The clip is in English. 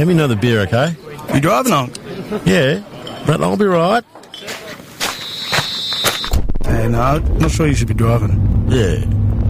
have me another beer, okay? You driving on? Yeah, but I'll be right. Hey, no, I'm not sure you should be driving. Yeah.